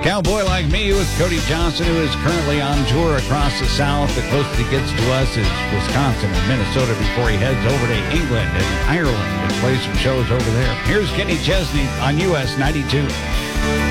Cowboy Like Me with Cody Johnson, who is currently on tour across the South. The closest he gets to us is Wisconsin and Minnesota before he heads over to England and Ireland and plays some shows over there. Here's Kenny Chesney on US 92.